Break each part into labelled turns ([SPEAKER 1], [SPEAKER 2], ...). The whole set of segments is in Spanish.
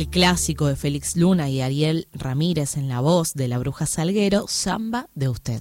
[SPEAKER 1] el clásico de Félix Luna y Ariel Ramírez en la voz de la Bruja Salguero, Samba de Usted.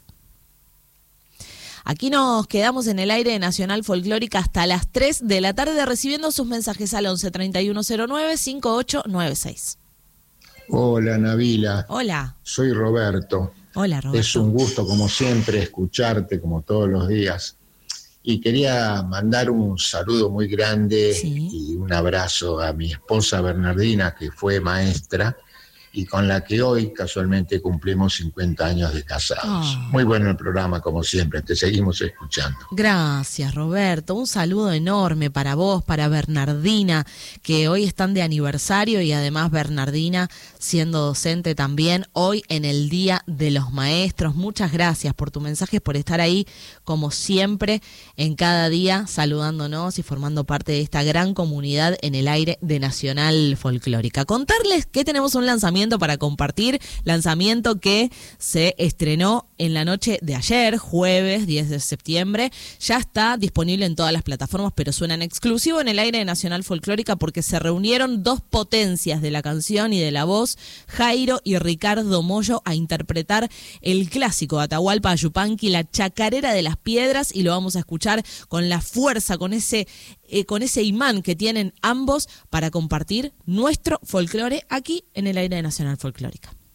[SPEAKER 1] Aquí nos quedamos en el aire de Nacional Folclórica hasta las 3 de la tarde recibiendo sus mensajes al 11 3109 5896.
[SPEAKER 2] Hola Nabila.
[SPEAKER 1] Hola.
[SPEAKER 2] Soy Roberto.
[SPEAKER 1] Hola Roberto.
[SPEAKER 2] Es un gusto como siempre escucharte como todos los días. Y quería mandar un saludo muy grande y un abrazo a mi esposa Bernardina, que fue maestra y con la que hoy casualmente cumplimos 50 años de casados. Muy bueno el programa, como siempre, te seguimos escuchando.
[SPEAKER 1] Gracias, Roberto. Un saludo enorme para vos, para Bernardina, que hoy están de aniversario y además Bernardina siendo docente también hoy en el Día de los Maestros. Muchas gracias por tu mensaje, por estar ahí como siempre en cada día saludándonos y formando parte de esta gran comunidad en el aire de Nacional Folclórica. Contarles que tenemos un lanzamiento para compartir, lanzamiento que se estrenó en la noche de ayer, jueves 10 de septiembre, ya está disponible en todas las plataformas, pero suena en exclusivo en el aire de Nacional Folclórica porque se reunieron dos potencias de la canción y de la voz, Jairo y Ricardo Mollo, a interpretar el clásico de Atahualpa Yupanqui, La Chacarera de las Piedras, y lo vamos a escuchar con la fuerza, con ese imán que tienen ambos para compartir nuestro folclore aquí en el aire de Nacional Folclórica.